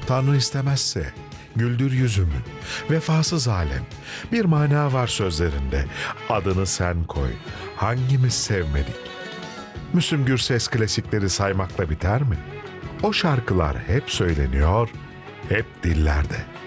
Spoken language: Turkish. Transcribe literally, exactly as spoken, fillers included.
Tanrı istemezse güldür yüzümü, vefasız alem. Bir mana var sözlerinde. Adını sen koy. Hangimiz sevmedik? Müslüm Gürses klasikleri saymakla biter mi? O şarkılar hep söyleniyor, hep dillerde.